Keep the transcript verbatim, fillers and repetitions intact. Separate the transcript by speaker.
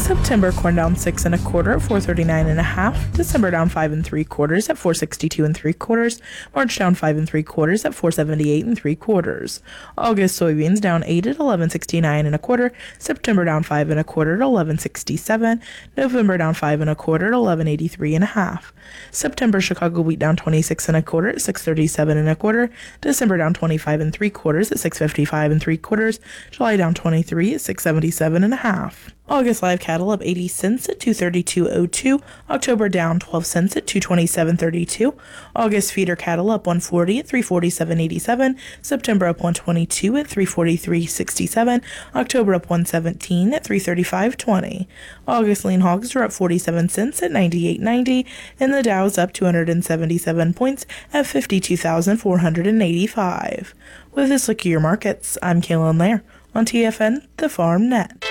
Speaker 1: September corn down six and a quarter at four thirty-nine and a half. December down five and three quarters at four sixty-two and three quarters. March down five and three quarters at four seventy-eight and three quarters. August soybeans down eight at eleven sixty-nine and a quarter. September down five and a quarter at eleven sixty-seven. November down five and a quarter at eleven eighty-three and a half. September Chicago wheat down twenty-six and a quarter at six thirty-seven and a quarter. December down twenty-five and three quarters at six fifty-five and three quarters. July down twenty-three at six seventy-seven and a half. August live cattle up eighty cents at two thirty-two oh two. October down twelve cents at two twenty-seven thirty-two. August feeder cattle up one forty at three forty-seven eighty-seven. September up one twenty-two at three forty-three sixty-seven. October up one seventeen at three thirty-five twenty. August lean hogs are up forty-seven cents at ninety-eight ninety, and the Dow's up two hundred seventy-seven points at fifty-two thousand four hundred eighty-five. With this look at your markets, I'm Kaylin Lair on T F N, the Farm Net.